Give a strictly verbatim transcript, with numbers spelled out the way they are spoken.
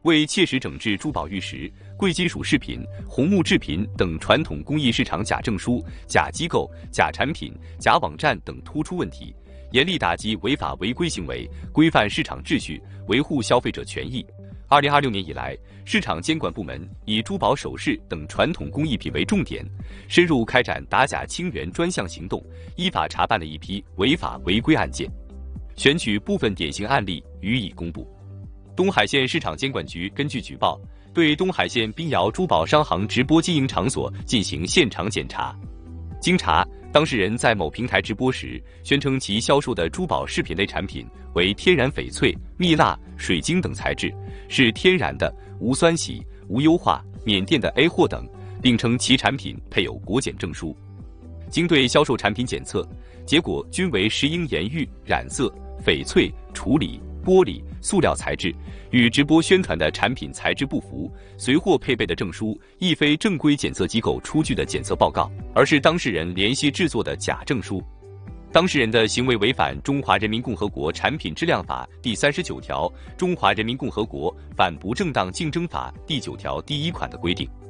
为切实整治珠宝玉石、贵金属饰品、红木制品等传统工艺市场假证书、假机构、假产品、假网站等突出问题，严厉打击违法违规行为，规范市场秩序，维护消费者权益。二零二六年以来，市场监管部门以珠宝首饰等传统工艺品为重点，深入开展打假清源专项行动，依法查办了一批违法违规案件，选取部分典型案例予以公布。东海县市场监管局根据举报，对东海县彬瑶珠宝商行直播经营场所进行现场检查。经查，当事人在某平台直播时，宣称其销售的珠宝饰品类产品为天然翡翠、蜜蜡、水晶等材质，是天然的、无酸洗、无优化、缅甸的 A 货等，并称其产品配有国检证书。经对销售产品检测，结果均为石英岩玉染色、翡翠处理、玻璃、塑料材质，与直播宣传的产品材质不符，随货配备的证书亦非正规检测机构出具的检测报告，而是当事人联系制作的假证书。当事人的行为违反《中华人民共和国产品质量法》第三十九条、《中华人民共和国反不正当竞争法》第九条第一款的规定。